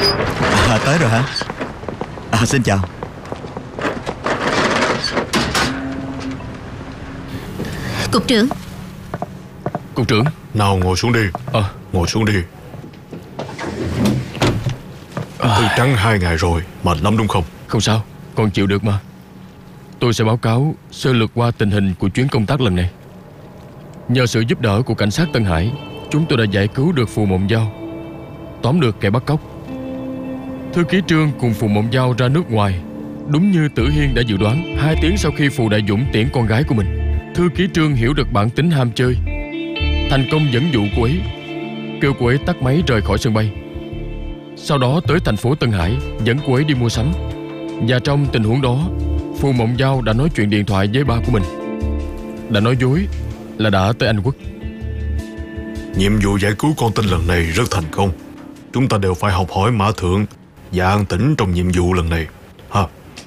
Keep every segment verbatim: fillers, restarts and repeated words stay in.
À, tới rồi hả? À, xin chào. Cục trưởng. Cục trưởng. Nào ngồi xuống đi. À. Ngồi xuống đi. Thư trắng hai ngày rồi, mệt lắm đúng không? Không sao, con chịu được mà. Tôi sẽ báo cáo sơ lược qua tình hình của chuyến công tác lần này. Nhờ sự giúp đỡ của cảnh sát Tân Hải, chúng tôi đã giải cứu được Phù Mộng Giao, tóm được kẻ bắt cóc. Thư ký Trương cùng Phù Mộng Giao ra nước ngoài, đúng như Tử Hiên đã dự đoán. Hai tiếng sau khi Phù Đại Dũng tiễn con gái của mình, thư ký Trương hiểu được bản tính ham chơi, thành công dẫn dụ cô ấy, kêu cô ấy tắt máy rời khỏi sân bay. Sau đó tới thành phố Tân Hải, dẫn cô ấy đi mua sắm. Và trong tình huống đó, Phù Mộng Giao đã nói chuyện điện thoại với ba của mình, đã nói dối là đã tới Anh Quốc. Nhiệm vụ giải cứu con tin lần này rất thành công. Chúng ta đều phải học hỏi Mã Thượng và An Tĩnh trong nhiệm vụ lần này ha.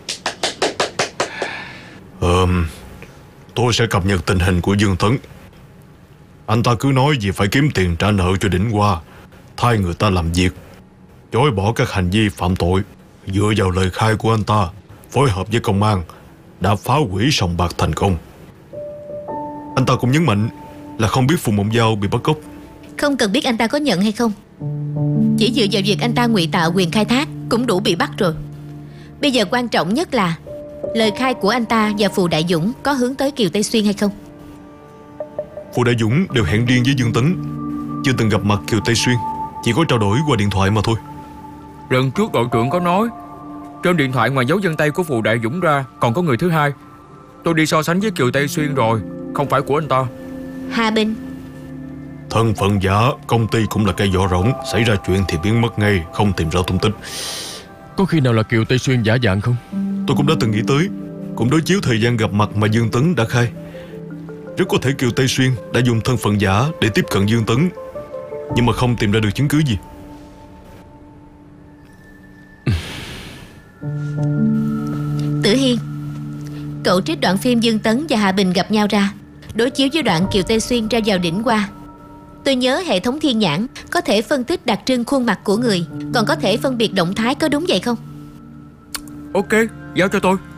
Ờm, tôi sẽ cập nhật tình hình của Dương Tấn. Anh ta cứ nói gì phải kiếm tiền trả nợ cho Đỉnh Hoa, thay người ta làm việc, chối bỏ các hành vi phạm tội. Dựa vào lời khai của anh ta, phối hợp với công an, đã phá hủy sòng bạc thành công. Anh ta cũng nhấn mạnh là không biết Phù Mộng Giao bị bắt cóc. Không cần biết anh ta có nhận hay không, chỉ dựa vào việc anh ta ngụy tạo quyền khai thác cũng đủ bị bắt rồi. Bây giờ quan trọng nhất là lời khai của anh ta và Phù Đại Dũng có hướng tới Kiều Tây Xuyên hay không. Phù Đại Dũng đều hẹn riêng với Dương Tấn, chưa từng gặp mặt Kiều Tây Xuyên, chỉ có trao đổi qua điện thoại mà thôi. Lần trước đội trưởng có nói trên điện thoại ngoài dấu vân tay của Phù Đại Dũng ra còn có người thứ hai. Tôi đi so sánh với Kiều Tây Xuyên rồi, không phải của anh ta. Hà Bình. Thân phận giả, công ty cũng là cây vỏ rỗng, xảy ra chuyện thì biến mất ngay, không tìm ra tung tích. Có khi nào là Kiều Tây Xuyên giả dạng không? Tôi cũng đã từng nghĩ tới, cũng đối chiếu thời gian gặp mặt mà Dương Tấn đã khai. Rất có thể Kiều Tây Xuyên đã dùng thân phận giả để tiếp cận Dương Tấn, nhưng mà không tìm ra được chứng cứ gì. Tử Hiên, cậu trích đoạn phim Dương Tấn và Hạ Bình gặp nhau ra, đối chiếu với đoạn Kiều Tây Xuyên ra vào Đỉnh Hoa. Tôi nhớ hệ thống thiên nhãn có thể phân tích đặc trưng khuôn mặt của người, còn có thể phân biệt động thái, có đúng vậy không? Ok, giao cho tôi.